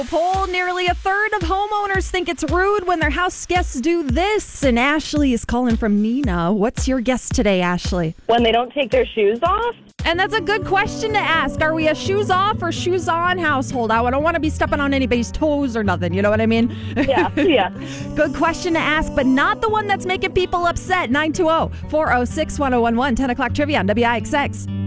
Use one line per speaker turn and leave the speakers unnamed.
Poll, nearly a third of homeowners think it's rude when their house guests do this. And Ashley is calling from Neenah. What's your guess today, Ashley?
When they don't take their shoes off?
And that's a good question to ask. Are we a shoes off or shoes on household? I don't want to be stepping on anybody's toes or nothing. You know what I mean?
Yeah.
Good question to ask, but not the one that's making people upset. 920-406-1011, 10 o'clock trivia on WIXX.